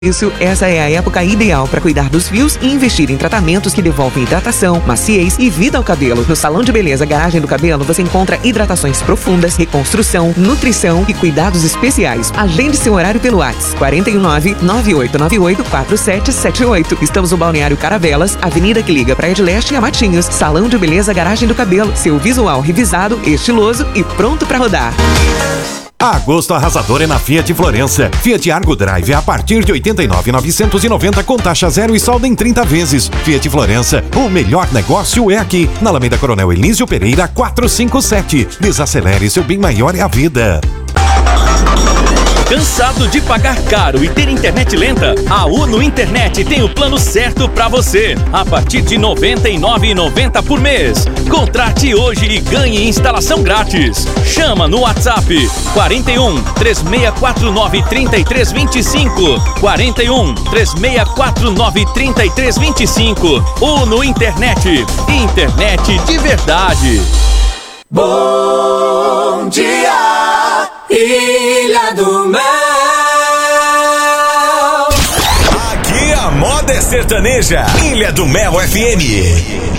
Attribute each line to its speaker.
Speaker 1: Isso, essa é a época ideal para cuidar dos fios e investir em tratamentos que devolvem hidratação, maciez e vida ao cabelo. No Salão de Beleza Garagem do Cabelo você encontra hidratações profundas, reconstrução, nutrição e cuidados especiais. Agende seu horário pelo WhatsApp 419-9898-4778. Estamos no Balneário Caravelas, avenida que liga Praia de Leste a Matinhos. Salão de Beleza Garagem do Cabelo. Seu visual revisado, estiloso e pronto para rodar.
Speaker 2: Agosto arrasador é na Fiat Florença. Fiat Argo Drive a partir de 89.990 com taxa zero e saldo em 30 vezes. Fiat Florença, o melhor negócio é aqui. Na Alameda Coronel Elísio Pereira 457. Desacelere, seu bem maior é a vida.
Speaker 3: Cansado de pagar caro e ter internet lenta? A Uno Internet tem o plano certo para você. A partir de R$ 99,90 por mês. Contrate hoje e ganhe instalação grátis. Chama no WhatsApp 41 3649 3325. 41 3649 3325. Uno Internet. Internet de verdade.
Speaker 4: Bom dia, Ilha do Mel.
Speaker 2: Aqui a moda é sertaneja. Ilha do Mel FM.